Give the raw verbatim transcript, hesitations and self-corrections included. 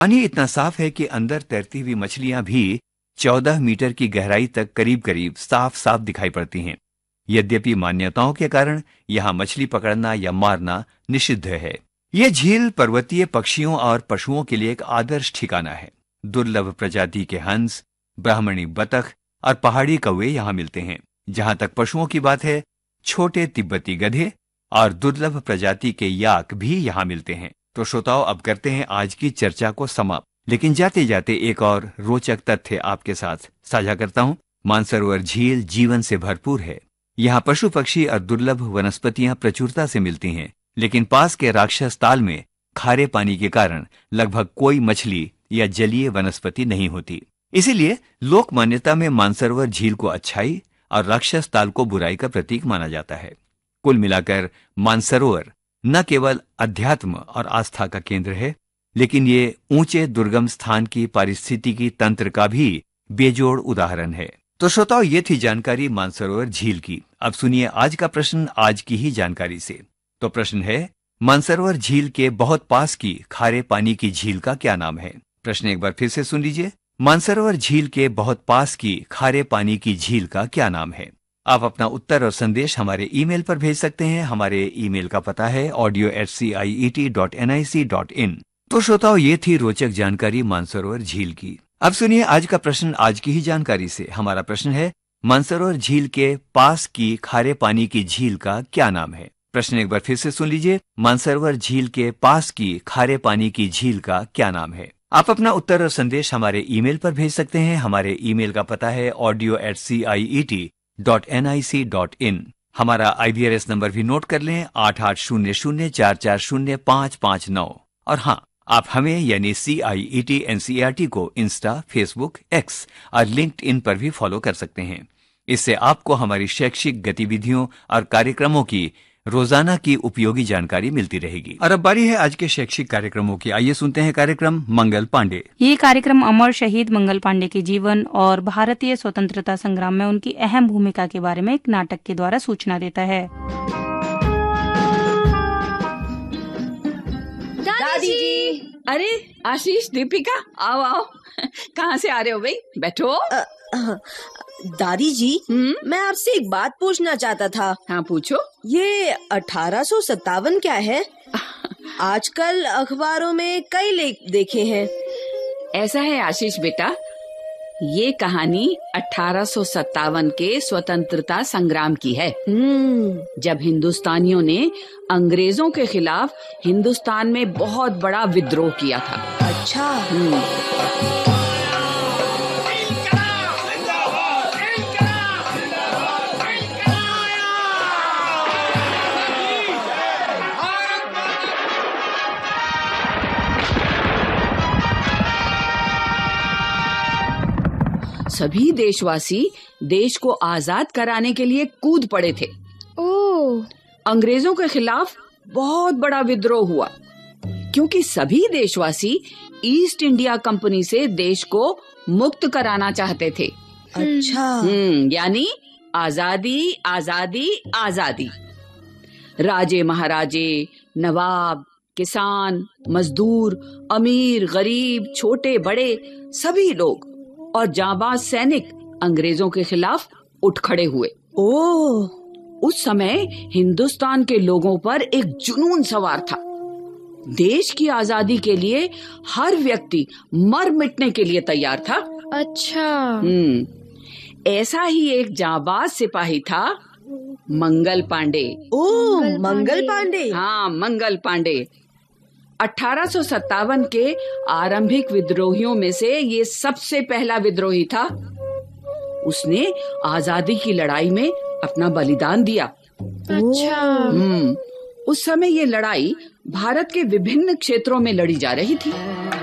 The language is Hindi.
पानी इतना साफ है कि अंदर तैरती हुई मछलियां भी चौदह मीटर की गहराई तक करीब करीब साफ साफ दिखाई पड़ती हैं। यद्यपि मान्यताओं के कारण यहाँ मछली पकड़ना या मारना निषिद्ध है। यह झील पर्वतीय पक्षियों और पशुओं के लिए एक आदर्श ठिकाना है। दुर्लभ प्रजाति के हंस, ब्राह्मणी बतख और पहाड़ी कौवे यहाँ मिलते हैं। जहां तक पशुओं की बात है, छोटे तिब्बती गधे और दुर्लभ प्रजाति के याक भी यहाँ मिलते हैं। तो श्रोताओ, अब करते हैं आज की चर्चा को समाप्त, लेकिन जाते जाते एक और रोचक तथ्य आपके साथ साझा करता हूँ। मानसरोवर झील जीवन से भरपूर है। यहाँ पशु पक्षी और दुर्लभ वनस्पतियां प्रचुरता से मिलती हैं, लेकिन पास के राक्षस ताल में खारे पानी के कारण लगभग कोई मछली या जलीय वनस्पति नहीं होती। इसीलिए लोक मान्यता में मानसरोवर झील को अच्छाई और राक्षस ताल को बुराई का प्रतीक माना जाता है। कुल मिलाकर मानसरोवर न केवल अध्यात्म और आस्था का केंद्र है, लेकिन ये ऊंचे दुर्गम स्थान की पारिस्थितिकी तंत्र का भी बेजोड़ उदाहरण है। तो श्रोताओ, ये थी जानकारी मानसरोवर झील की। अब सुनिए आज का प्रश्न आज की ही जानकारी से। तो प्रश्न है, मानसरोवर झील के बहुत पास की खारे पानी की झील का क्या नाम है? प्रश्न एक बार फिर से सुन लीजिए। मानसरोवर झील के बहुत पास की खारे पानी की झील का क्या नाम है? आप अपना उत्तर और संदेश हमारे ईमेल पर भेज सकते हैं। हमारे ईमेल का पता है audio eight C I E T dot N I C dot in. तो श्रोताओ, ये थी रोचक जानकारी मानसरोवर झील की। अब सुनिए आज का प्रश्न आज की ही जानकारी से। हमारा प्रश्न है, मानसरोवर झील के पास की खारे पानी की झील का क्या नाम है? प्रश्न एक बार फिर से सुन लीजिए। मानसरोवर झील के पास की खारे पानी की झील का क्या नाम है? आप अपना उत्तर और संदेश हमारे ईमेल पर भेज सकते हैं। हमारे ईमेल का पता है audio eight C I E T dot N I C dot in. हमारा आई बी आर एस नंबर भी नोट कर लें, आठ आठ शून्य शून्य चार चार शून्य पाँच पाँच नौ। और हाँ, आप हमें यानी सी आई E T N C R T को इंस्टा, फेसबुक, एक्स और लिंक्ड इन पर भी फॉलो कर सकते हैं। इससे आपको हमारी शैक्षिक गतिविधियों और कार्यक्रमों की रोजाना की उपयोगी जानकारी मिलती रहेगी। और अब बारी है आज के शैक्षिक कार्यक्रमों की। आइए सुनते हैं कार्यक्रम मंगल पांडे। ये कार्यक्रम अमर शहीद मंगल पांडे के जीवन और भारतीय स्वतंत्रता संग्राम में उनकी अहम भूमिका के बारे में एक नाटक के द्वारा सूचना देता है। दादी जी। अरे आशीष, दीपिका, आओ आओ। कहाँ से आ रहे हो भाई? बैठो। आ, आ, दादी जी, मैं आपसे एक बात पूछना चाहता था। हाँ, पूछो। ये अठारह सौ सत्तावन क्या है? आजकल अखबारों में कई लेख देखे हैं। ऐसा है आशीष बेटा, ये कहानी अठारह सौ सत्तावन के स्वतंत्रता संग्राम की है, जब हिंदुस्तानियों ने अंग्रेजों के खिलाफ हिंदुस्तान में बहुत बड़ा विद्रोह किया था। अच्छा। सभी देशवासी देश को आजाद कराने के लिए कूद पड़े थे। ओह। अंग्रेजों के खिलाफ बहुत बड़ा विद्रोह हुआ, क्योंकि सभी देशवासी ईस्ट इंडिया कंपनी से देश को मुक्त कराना चाहते थे। अच्छा। हम्म यानी आजादी आजादी आजादी। राजे महाराजे, नवाब, किसान, मजदूर, अमीर, गरीब, छोटे बड़े सभी लोग और जाबाज सैनिक अंग्रेजों के खिलाफ उठ खड़े हुए। ओह। उस समय हिंदुस्तान के लोगों पर एक जुनून सवार था। देश की आजादी के लिए हर व्यक्ति मर मिटने के लिए तैयार था। अच्छा। हम्म ऐसा ही एक जाबाज सिपाही था, मंगल पांडे। ओह, मंगल पांडे। हाँ, मंगल पांडे। अठारह सौ सत्तावन के आरंभिक विद्रोहियों में से ये सबसे पहला विद्रोही था। उसने आजादी की लड़ाई में अपना बलिदान दिया। अच्छा। हम्म उस समय ये लड़ाई भारत के विभिन्न क्षेत्रों में लड़ी जा रही थी।